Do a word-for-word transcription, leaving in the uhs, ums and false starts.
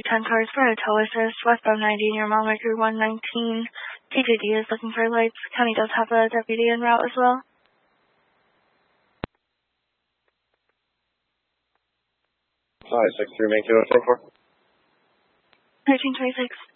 ten cars for a tow assist, westbound ninety near mile marker one nineteen. T J D is looking for lights. County does have a deputy en route as well. Hi, six three, make it four four. thirteen twenty-six.